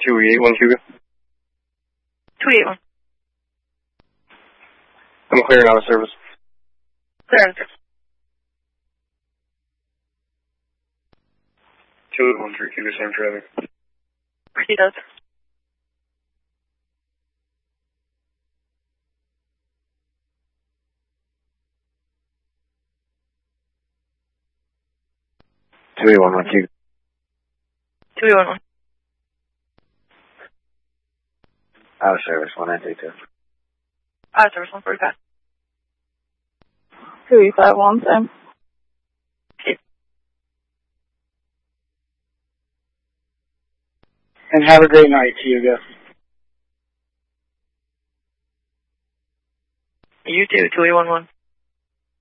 281 Cuba. 281. I'm clearing out of service. Clear on service. 2813 Cuba, same traffic. Proceed out. Cuba. 281. Out of service, 1932. Out of service, 145. 251, same. And have a great night to you guys. You too, 2811.